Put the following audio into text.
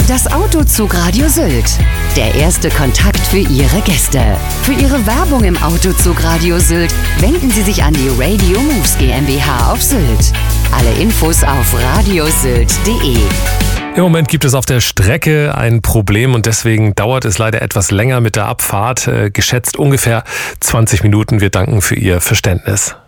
Das Autozug-Radio Sylt. Der erste Kontakt für Ihre Gäste. Für Ihre Werbung im Autozug-Radio Sylt wenden Sie sich an die Radio Moves GmbH auf Sylt. Alle Infos auf radiosylt.de. Im Moment gibt es auf der Strecke ein Problem und deswegen dauert es leider etwas länger mit der Abfahrt. Geschätzt ungefähr 20 Minuten. Wir danken für Ihr Verständnis.